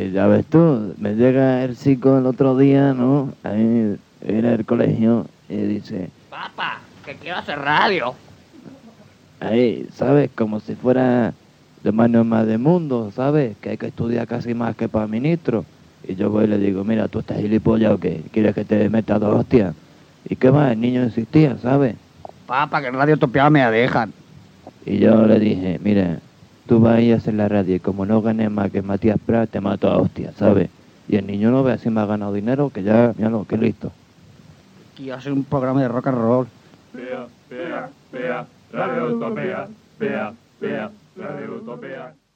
Pues ya ves tú, me llega el chico el otro día, ¿no? Ahí era el colegio y dice, Papá, que quiero hacer radio. ahí, ¿sabes? Como si fuera lo más normal del mundo, ¿sabes? Que hay que estudiar casi más que para ministro. Y yo voy y le digo, mira, ¿tú estás gilipollas o qué? ¿Quieres que te meta 2 hostias? ¿Y qué más? El niño insistía, ¿sabes? Papá, que en Radio Utopía me la dejan. Y yo le dije, mira, tú vas a ir a hacer la radio y como no ganes más que Matías Prat, te mato a hostias, ¿sabes? Y el niño no ve si me ha ganado dinero, que ya, míralo, que listo. Quiero hacer un programa de rock and roll. Pea, Radio Utopía, pea, Radio Utopía.